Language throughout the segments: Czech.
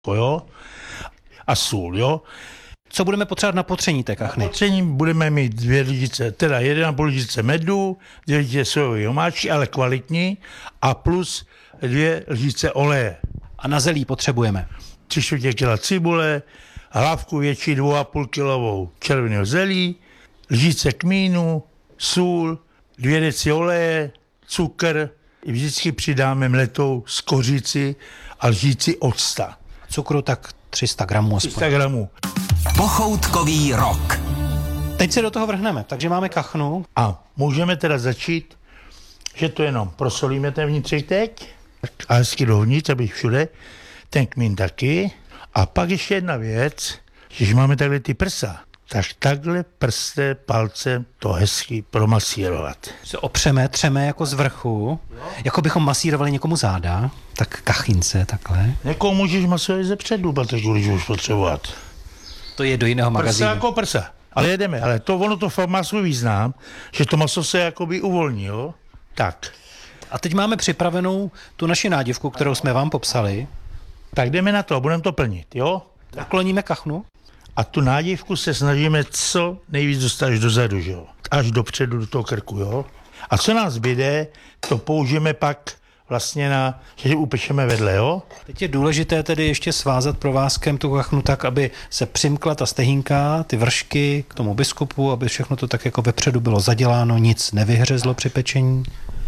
jo? A sůl, jo? Co budeme potřebovat na potření té kachny? Na potření budeme mít 2 lžičky, teda 1,5 lžičky medu, 2 lžičky sojové omáčky, ale kvalitní, a plus 2 lžičky oleje. A na zelí potřebujeme 3/4 kila cibule, hlavku větší 2,5 kilovou červeného zelí, lžičky kmínu, sůl, 2 deci oleje, cukr. Vždycky přidáme mletou skořici a lžičky octa. cukru tak 300 gramů aspoň. 300 gramů. Pochoutkový rok. Teď se do toho vrhneme, takže máme kachnu. A můžeme teda začít, že to jenom prosolíme ten vnitřek teď a hezky dovnitř, aby všude, ten kmín taky. A pak ještě jedna věc, když máme takhle ty prsa, tak takhle prstem, palcem to hezky promasírovat. Se opřeme, třeme jako z vrchu, jako bychom masírovali někomu záda, tak kachince takhle. Někoho můžeš masírovat ze předu, protože když už potřebovat. To je do jiného magazínu. Prsa jako prsa. Ale jedeme, ale ono to fakt má svůj význam, že to maso se jakoby uvolní, jo? Tak. A teď máme připravenou tu naši nádivku, kterou jsme vám popsali. Tak jdeme na to, budeme to plnit, jo? Nakloníme kachnu. A tu nádivku se snažíme co nejvíc dostat až dozadu, že jo? Až dopředu do toho krku, jo? A co nás zbyde, to použijeme pak vlastně že upečeme vedle, jo? Teď je důležité tedy ještě svázat provázkem tu kachnu tak, aby se přimkla ta stehínka, ty vršky k tomu biskupu, aby všechno to tak jako vepředu bylo zaděláno, nic nevyhřezlo při pečení.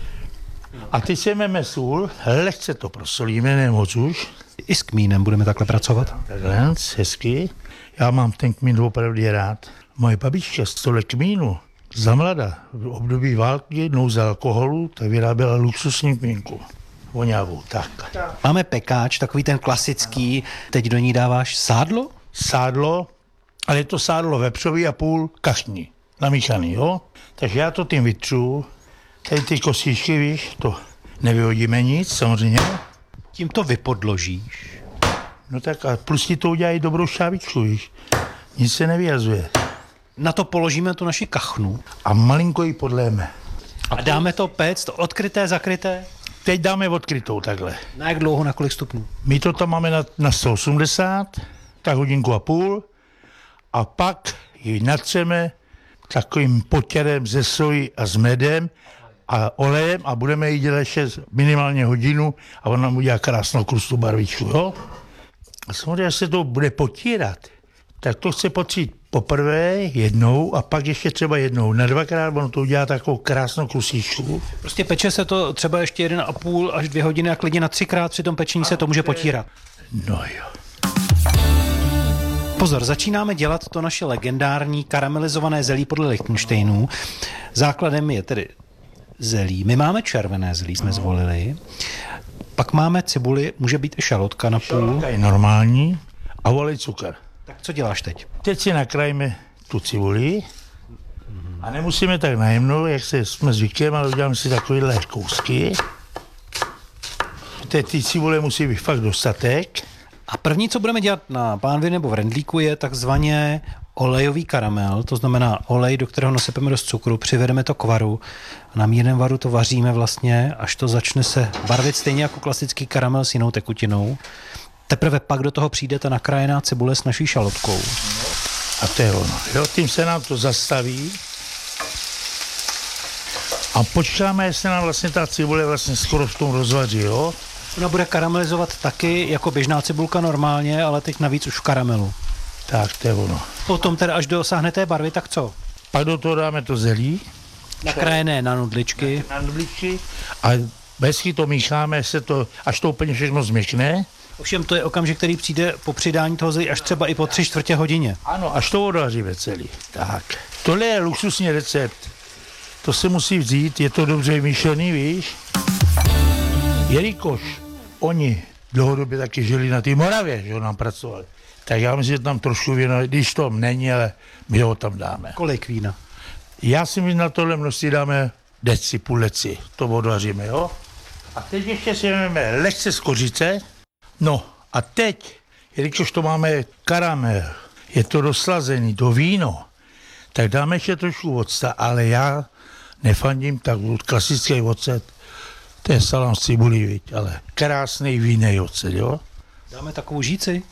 A teď si vezmeme sůl, lehce to prosolíme, nemoc už. I s kmínem budeme takhle pracovat. Takhle, hezky. Já mám ten kmín opravdu rád. Moje babička z tohle kmínu za mlada v období války, nouze alkoholu, tak vyráběla luxusní kmínku. Voňavou, tak. Máme pekáč, takový ten klasický, teď do ní dáváš sádlo? Sádlo, ale je to sádlo vepřový a půl kachní, namíchaný, jo? Takže já to tím vytřu, tady ty kostičky, víš, to nevyhodíme nic, samozřejmě. Tím to vypodložíš. No tak a plus ti to udělají dobrou šťávičku, víš. Nic se nevyjazuje. Na to položíme tu naši kachnu. A malinko ji podléme. A dáme to péct, to odkryté, zakryté? Teď dáme odkrytou takhle. Na jak dlouho, na kolik stupňů? My to tam máme na 180, tak 1,5 hodiny. A pak ji natřeme takovým potěrem ze soji a s medem a olejem a budeme ji dělat ještě minimálně hodinu a ona nám udělá krásnou krustou barvičku, jo? A samozřejmě, až se to bude potírat, tak to chce potřít poprvé jednou a pak ještě třeba jednou. Na 2krát ono to udělá takovou krásnou krustičku. Prostě peče se to třeba ještě 1,5 až 2 hodiny a klidně na 3krát při tom pečení se to může potírat. No jo. Pozor, začínáme dělat to naše legendární karamelizované zelí podle Lichtensteinů. Základem je tedy zelí. My máme červené zelí, jsme zvolili. Pak máme cibuli, může být i šalotka na půl. Šalotka je normální a olej cukr. Tak co děláš teď? Teď si nakrájíme tu cibuli a nemusíme tak najemnou, jak jsme zvyklí, ale uděláme si takovýhle kousky. Teď ty cibule musí být fakt dostatek. A první, co budeme dělat na pánvi nebo v rendlíku, je takzvaně olejový karamel, to znamená olej, do kterého nasypeme dost cukru, přivedeme to k varu a na mírném varu to vaříme vlastně, až to začne se barvit stejně jako klasický karamel s jinou tekutinou. Teprve pak do toho přijde ta nakrájená cibule s naší šalotkou. A to je ono. Jo, tím se nám to zastaví a počkáme, jestli nám vlastně ta cibule vlastně skoro v tom rozvaří, jo? Ona bude karamelizovat taky jako běžná cibulka normálně, ale teď navíc už v karamelu. Tak, to je ono. Potom teda, až dosáhne té barvy, tak co? Pak do toho dáme to zelí. Nakrájené na nudličky. Na nudličky a hezky to mícháme, až to úplně všechno změkne. Ovšem to je okamžik, který přijde po přidání toho zelí až třeba i po 3/4 hodině. Ano, až to odvaříme celý. Tak. Tohle je luxusní recept. To se musí vzít, je to dobře vymyšlený, víš? Jelikož oni dlouhodobě taky žili na té Moravě, že nám pracovali, tak já myslím, že tam trošku vína, když to není, ale my ho tam dáme. Kolik vína? Já si myslím, na tohle množství dáme půl deci, to odvaříme, jo? A teď ještě si vezmeme lehce z kořice. No a teď, jelikož to máme karamel, je to rozslazený, to víno, tak dáme ještě trošku octa, ale já nefandím tak klasický ocet, to je salám z cibulí, viď, ale krásný vínej ocet, jo? Dáme takovou žíci?